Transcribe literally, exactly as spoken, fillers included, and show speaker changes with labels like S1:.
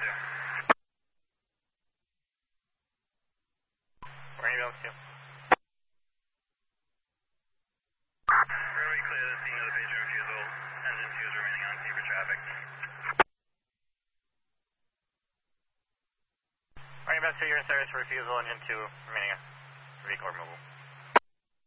S1: Where are you able to?
S2: Runway clear the scene of the page refusal. Engine two is remaining on scene for traffic.
S1: Where are you about to? You're in service for refusal, engine two remaining on vehicle removal.